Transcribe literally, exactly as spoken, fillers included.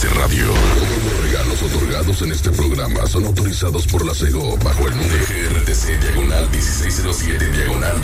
Radio. Todos los regalos otorgados en este programa son autorizados por la SEGO bajo el número G R T C diagonal dieciséis cero siete diagonal